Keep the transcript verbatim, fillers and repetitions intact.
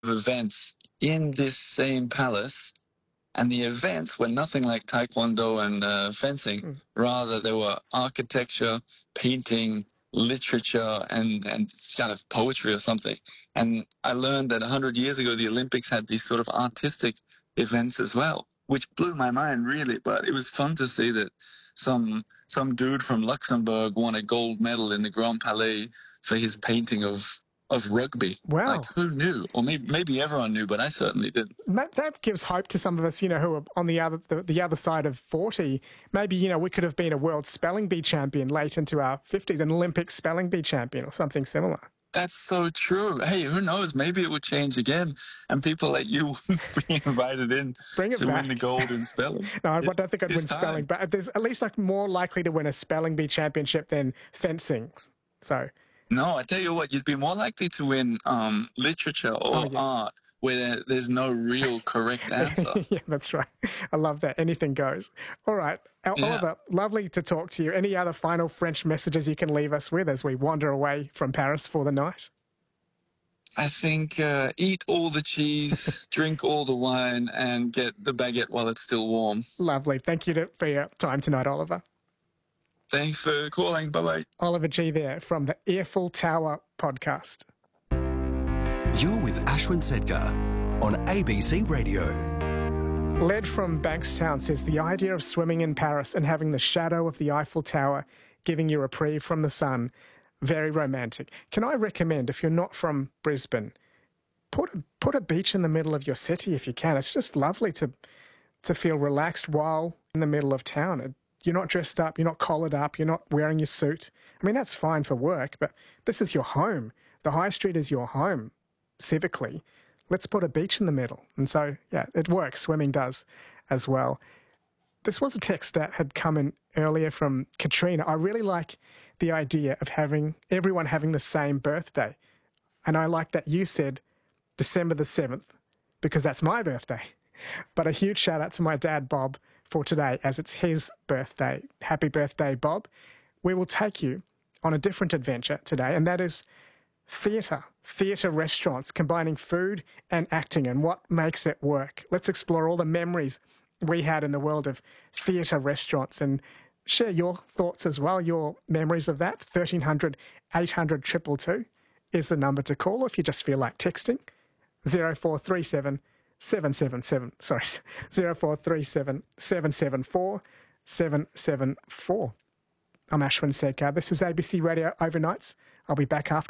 events in this same palace. And the events were nothing like taekwondo and uh, fencing. Mm. Rather, they were architecture, painting, literature, and, and kind of poetry or something. And I learned that one hundred years ago, the Olympics had these sort of artistic events as well, which blew my mind, really. But it was fun to see that some some dude from Luxembourg won a gold medal in the Grand Palais for his painting of of rugby. Wow. Like, who knew? Or maybe, maybe everyone knew, but I certainly didn't. That, that gives hope to some of us, you know, who are on the other the, the other side of forty. Maybe, you know, we could have been a world spelling bee champion late into our fifties, an Olympic spelling bee champion or something similar. That's so true. Hey, who knows? Maybe it would change again, and people like you be invited in Bring it to back. win the gold in spelling. No, I it, don't think I'd win time. spelling, but there's at least like more likely to win a spelling bee championship than fencing. So... No, I tell you what, you'd be more likely to win um, literature or oh, yes. art where there, there's no real correct answer. Yeah, that's right. I love that. Anything goes. All right. Yeah. Oliver, lovely to talk to you. Any other final French messages you can leave us with as we wander away from Paris for the night? I think uh, eat all the cheese, drink all the wine, and get the baguette while it's still warm. Lovely. Thank you to, for your time tonight, Oliver. Thanks for calling. Bye-bye. Oliver Gee there from the Eiffel Tower podcast. You're with Ashwin Sedgar on A B C Radio. Led from Bankstown says the idea of swimming in Paris and having the shadow of the Eiffel Tower giving you a reprieve from the sun, very romantic. Can I recommend, if you're not from Brisbane, put a, put a beach in the middle of your city if you can. It's just lovely to to feel relaxed while in the middle of town. It, You're not dressed up, you're not collared up, you're not wearing your suit. I mean, that's fine for work, but this is your home. The high street is your home, civically. Let's put a beach in the middle. And so, yeah, it works. Swimming does as well. This was a text that had come in earlier from Katrina. I really like the idea of having everyone having the same birthday. And I like that you said December the seventh, because that's my birthday. But a huge shout out to my dad, Bob, for today, as it's his birthday. Happy birthday, Bob. We will take you on a different adventure today, and that is theatre. Theatre restaurants, combining food and acting, and what makes it work. Let's explore all the memories we had in the world of theatre restaurants and share your thoughts as well, your memories of that. thirteen hundred, eight hundred, two two two is the number to call if you just feel like texting. zero four three seven seven seven seven, sorry, zero four three seven seven seven four seven seven four. I'm Ashwin Sedgar. This is A B C Radio Overnights. I'll be back after